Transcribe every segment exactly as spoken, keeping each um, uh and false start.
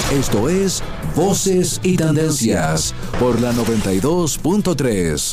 Esto es Voces y Tendencias por la noventa y dos punto tres.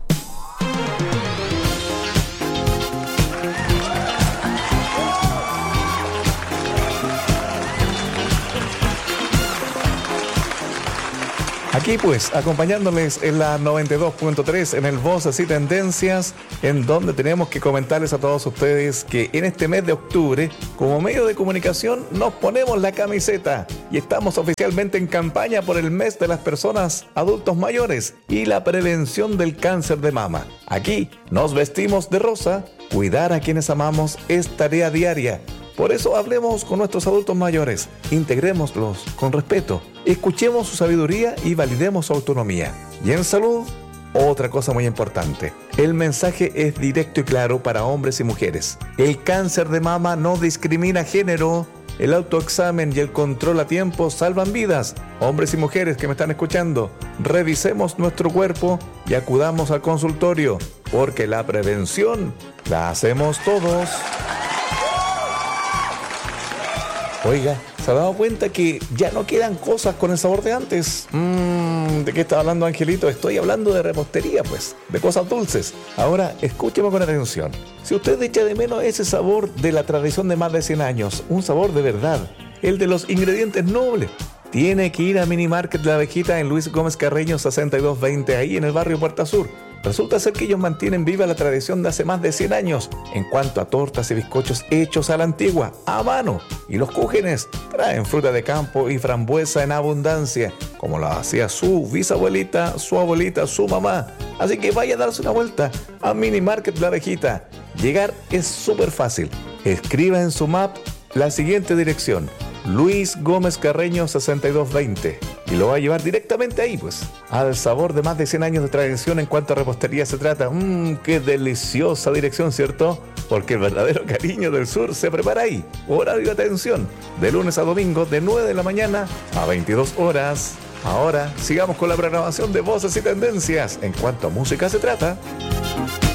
Aquí pues, acompañándoles en la noventa y dos punto tres, en el Voces y Tendencias, en donde tenemos que comentarles a todos ustedes que en este mes de octubre, como medio de comunicación, nos ponemos la camiseta y estamos oficialmente en campaña por el mes de las personas adultos mayores y la prevención del cáncer de mama. Aquí nos vestimos de rosa, cuidar a quienes amamos es tarea diaria. Por eso hablemos con nuestros adultos mayores, integrémoslos con respeto, escuchemos su sabiduría y validemos su autonomía. Y en salud, otra cosa muy importante. El mensaje es directo y claro para hombres y mujeres. El cáncer de mama no discrimina género. El autoexamen y el control a tiempo salvan vidas. Hombres y mujeres que me están escuchando, revisemos nuestro cuerpo y acudamos al consultorio, porque la prevención la hacemos todos. Oiga, ¿se ha dado cuenta que ya no quedan cosas con el sabor de antes? Mmm, ¿de qué estaba hablando Angelito? Estoy hablando de repostería, pues, de cosas dulces. Ahora, escúcheme con atención. Si usted echa de menos ese sabor de la tradición de más de cien años, un sabor de verdad, el de los ingredientes nobles, tiene que ir a Mini Market La Abejita en Luis Gómez Carreño sesenta y dos veinte, ahí en el barrio Puerta Sur. Resulta ser que ellos mantienen viva la tradición de hace más de cien años en cuanto a tortas y bizcochos hechos a la antigua, a mano. Y los cúgenes traen fruta de campo y frambuesa en abundancia, como lo hacía su bisabuelita, su abuelita, su mamá. Así que vaya a darse una vuelta a Mini Market La Abejita. Llegar es súper fácil. Escriba en su map la siguiente dirección: Luis Gómez Carreño sesenta y dos veinte, y lo va a llevar directamente ahí, pues, al sabor de más de cien años de tradición en cuanto a repostería se trata. Mmm, qué deliciosa dirección, ¿cierto? Porque el verdadero cariño del sur se prepara ahí. Horario de atención, de lunes a domingo, de nueve de la mañana a veintidós horas. Ahora, sigamos con la programación de Voces y Tendencias en cuanto a música se trata.